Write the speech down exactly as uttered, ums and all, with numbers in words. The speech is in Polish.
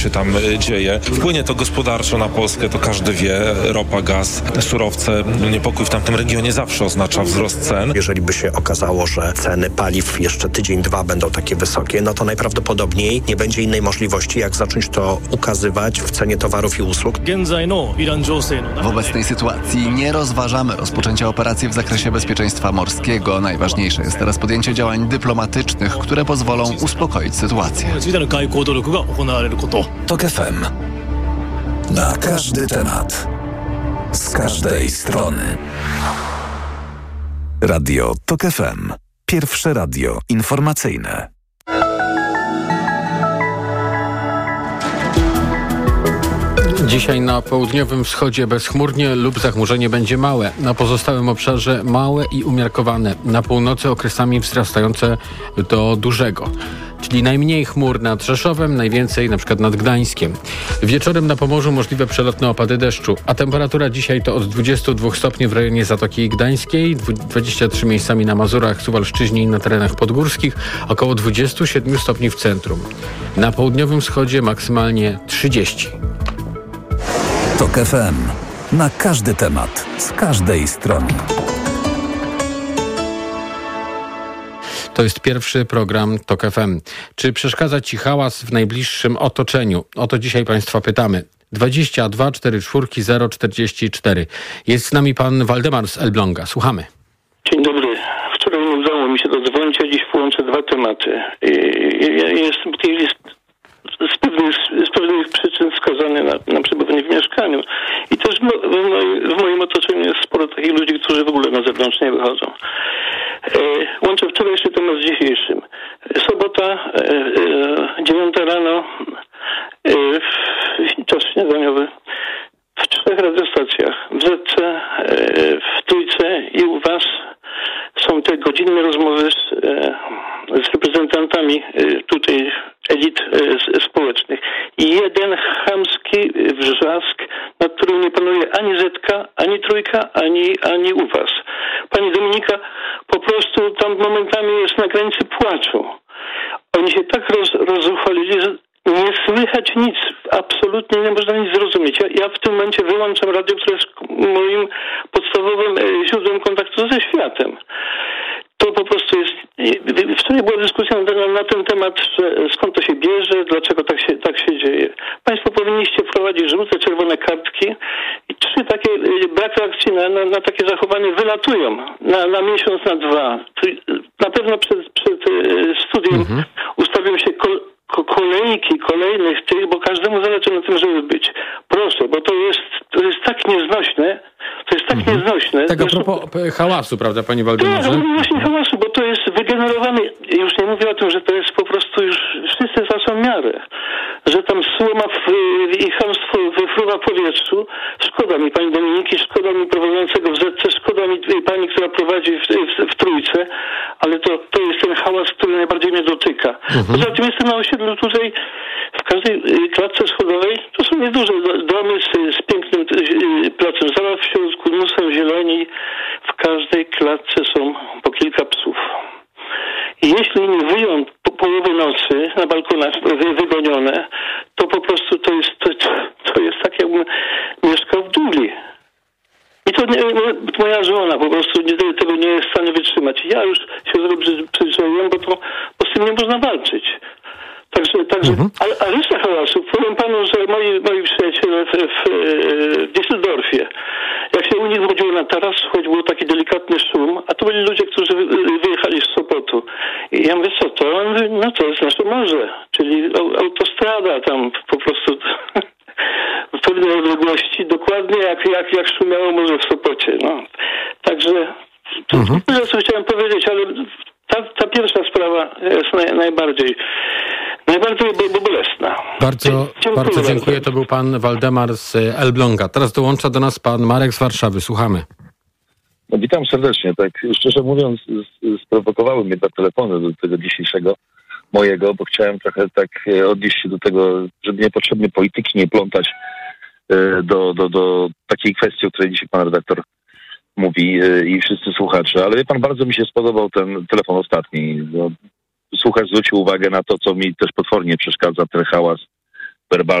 się tam dzieje. Wpłynie to gospodarczo na Polskę, to każdy wie. Ropa, gaz, surowce. Niepokój w tamtym regionie zawsze oznacza wzrost cen. Jeżeli by się okazało, że ceny paliw jeszcze tydzień, dwa będą takie wysokie, no to najprawdopodobniej nie będzie innej możliwości, jak zacząć to ukazywać w cenie towarów i usług. W obecnej sytuacji nie rozważamy rozpoczęcia operacji w zakresie bezpieczeństwa morskiego. Najważniejsze jest teraz podjęcie działań dyplomatycznych, które pozwolą uspokoić sytuację. Tok F M. Na każdy temat. Z każdej strony. Radio Tok F M. Pierwsze radio informacyjne. Dzisiaj na południowym wschodzie bezchmurnie lub zachmurzenie będzie małe. Na pozostałym obszarze małe i umiarkowane. Na północy okresami wzrastające do dużego. Czyli najmniej chmur nad Rzeszowem, najwięcej na przykład nad Gdańskiem. Wieczorem na Pomorzu możliwe przelotne opady deszczu, a temperatura dzisiaj to od dwudziestu dwóch stopni w rejonie Zatoki Gdańskiej, dwadzieścia trzy miejscami na Mazurach, Suwalszczyźnie i na terenach podgórskich, około dwudziestu siedmiu stopni w centrum. Na południowym wschodzie maksymalnie trzydzieści. Tok F M. Na każdy temat. Z każdej strony. To jest pierwszy program Tok F M. Czy przeszkadza Ci hałas w najbliższym otoczeniu? O to dzisiaj Państwa pytamy. dwadzieścia dwa czterdzieści cztery zero czterdzieści cztery. Jest z nami pan Waldemar z Elbląga. Słuchamy. Dzień dobry. Wczoraj nie udało mi się dodzwonić, a dziś połączę dwa tematy. Ja jestem z pewnych, z pewnych przyczyn skazany na, na przebywanie w mieszkaniu. I też w, moim, w moim otoczeniu jest sporo takich ludzi, którzy w ogóle na zewnątrz nie wychodzą. E, łączę wczorajszy temat z dzisiejszym. Sobota, e, e, dziewiąta rano, e, czas śniadaniowy. W czterech radiostacjach, w Zetce, e, w Trójce i u was są te godzinne rozmowy z, e, z reprezentantami e, tutaj elit e, społecznych. I jeden chamski wrzask, nad którym nie panuje ani Zetka, ani Trójka, ani, ani u was. Pani Dominika po prostu tam momentami jest na granicy płaczu. Oni się tak roz, rozruchwalili, że nie słychać nic, absolutnie nie można nic zrozumieć. Ja, ja w tym momencie wyłączam radio, które jest moim podstawowym źródłem kontaktu ze światem. To po prostu jest... Wczoraj była dyskusja na, na ten temat, że skąd to się bierze, dlaczego tak się, tak się dzieje. Państwo powinniście wprowadzić żółte, czerwone kartki i trzy takie brak reakcji na, na, na takie zachowanie wylatują na, na miesiąc, na dwa. Na pewno przed, przed studiem mhm. ustawią się kol, kolejki kolejnych tych, bo każdemu zależy na tym, żeby być. Proszę, bo to jest, to jest tak nieznośne, to jest tak mhm. nieznośne. Tak a propos hałasu, prawda, panie Waldemarze? Tak, no właśnie hałasu, bo to jest wygenerowany, już nie mówię o tym, że to jest po prostu już wszyscy za są miarę, że tam słoma w, i chamstwo wyfruwa w powietrzu. Szkoda mi pani Dominiki, szkoda mi prowadzącego w Zetce, szkoda mi pani, która prowadzi w, w, w Trójce, ale to, to jest ten hałas, który najbardziej mnie dotyka. Mhm. Poza tym jestem na osiedlu tutaj, w każdej klatce schodowej, to są nieduże domy z, z pięknym placem zabaw w środku, mnóstwem zieleni. W każdej klatce są po kilka psów. I jeśli nie wyją po połowy nocy na balkonach wygonione, to po prostu to jest, to, to jest tak, jakbym mieszkał w dżungli. I to nie, moja żona po prostu nie, tego nie jest w stanie wytrzymać. Ja już się przyzwyczaiłem, bo, to, bo z tym nie można walczyć. Także, także mhm. a, a reszta hałasu, powiem panu, że moi, moi przyjaciele w, w, w Düsseldorfie, jak się u nich wchodziło na taras, choć był taki delikatny szum, a to byli ludzie, którzy wyjechali z Sopotu. I ja mówię, co to? On mówi, no to jest nasze morze, czyli autostrada tam po prostu w pewnej odległości, dokładnie jak, jak, jak szumiało morze w Sopocie. No. Także to mhm. tyle, co chciałem powiedzieć, ale ta, ta pierwsza sprawa jest naj, najbardziej Najbardziej bolesna. Bardzo dziękuję, bardzo dziękuję. Bardzo. To był pan Waldemar z Elbląga. Teraz dołącza do nas pan Marek z Warszawy. Słuchamy. No, witam serdecznie. Tak szczerze mówiąc, sprowokowały mnie te telefony do tego dzisiejszego mojego, bo chciałem trochę tak odnieść się do tego, żeby niepotrzebnie polityki nie plątać do, do, do takiej kwestii, o której dzisiaj pan redaktor mówi i wszyscy słuchacze. Ale wie pan, bardzo mi się spodobał ten telefon ostatni. No, słuchacz zwrócił uwagę na to, co mi też potwornie przeszkadza, ten hałas werbalną